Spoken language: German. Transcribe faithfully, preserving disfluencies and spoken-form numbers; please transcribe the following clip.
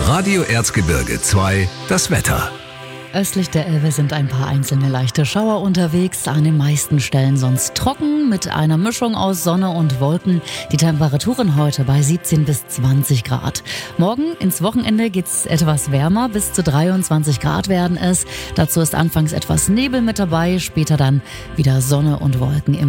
Radio Erzgebirge zwei, das Wetter. Östlich der Elbe sind ein paar einzelne leichte Schauer unterwegs, an den meisten Stellen sonst trocken mit einer Mischung aus Sonne und Wolken. Die Temperaturen heute bei siebzehn bis zwanzig Grad. Morgen ins Wochenende geht's etwas wärmer, bis zu dreiundzwanzig Grad werden es. Dazu ist anfangs etwas Nebel mit dabei, später dann wieder Sonne und Wolken im